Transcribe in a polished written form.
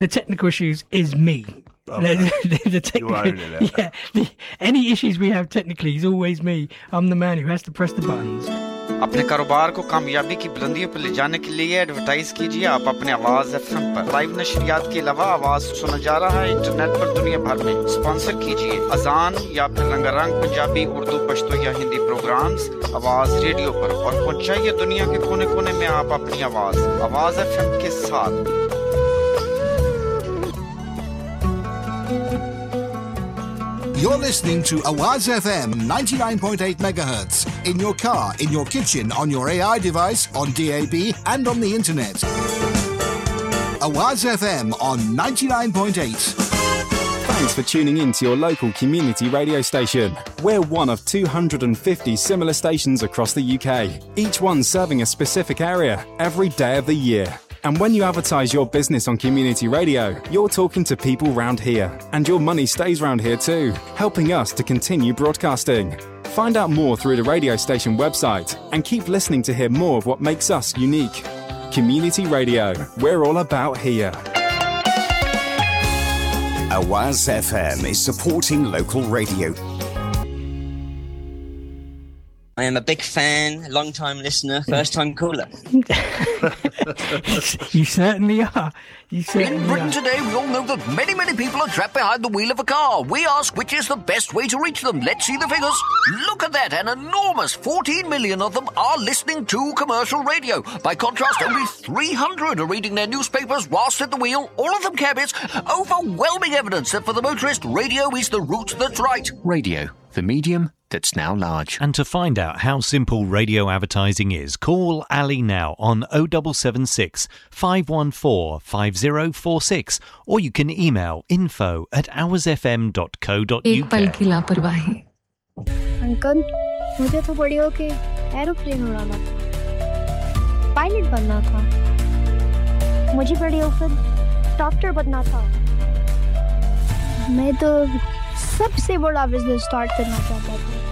The technical issues is me. The technical, any issues we have technically is always me. I'm the man who has to press the buttons. अपने कारोबार को कामयाबी की बुलंदियों पर ले जाने के लिए एडवर्टाइज कीजिए आप अपने आवाज एफएम पर। लाइव नशरियात के अलावा आवाज सुना जा रहा है इंटरनेट पर दुनिया भर में। स्पॉन्सर कीजिए अजान या फिर रंगारंग पंजाबी, उर्दू, पश्तो या हिंदी प्रोग्राम्स आवाज रेडियो पर और पहुंचाइए दुनिया के कोने-कोने में आप अपनी आवाज एफएम के साथ। You're listening to Awaz FM 99.8 MHz in your car, in your kitchen, on your AI device, on DAB and on the internet. Awaz FM on 99.8. Thanks for tuning in to your local community radio station. We're one of 250 similar stations across the UK, each one serving a specific area every day of the year. And when you advertise your business on community radio, you're talking to people round here. And your money stays round here too, helping us to continue broadcasting. Find out more through the radio station website and keep listening to hear more of what makes us unique. Community Radio, we're all about here. Awaz FM is supporting local radio. I am a big fan, long-time listener, first-time caller. You certainly are. In Britain today, we all know that many people are trapped behind the wheel of a car. We ask which is the best way to reach them. Let's see the figures. Look at that. An enormous 14 million of them are listening to commercial radio. By contrast, only 300 are reading their newspapers whilst at the wheel. All of them cabbies. Overwhelming evidence that for the motorist, radio is the route that's right. Radio, the medium that's now large. And to find out how simple radio advertising is, call Ali now on 0776 514 5046 or you can email info@awazfm.co.uk. एक पल की लापरवाही। Uncle, मुझे तो बड़ी होके aeroplane उड़ाना था, पायलट बनना था। मुझे बड़ी होकर डॉक्टर बनना था। मैं तो सबसे बड़ा बिजनेस स्टार्ट करना चाहता था।